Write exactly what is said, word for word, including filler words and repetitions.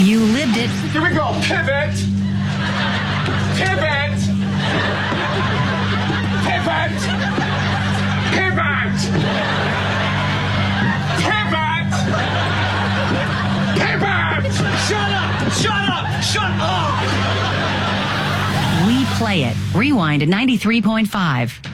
You lived it. Here we go. Pivot. Pivot. Pivot. Pivot. Pivot. Pivot. Shut up. Shut up. Shut up. We play it. Rewind to ninety-three point five.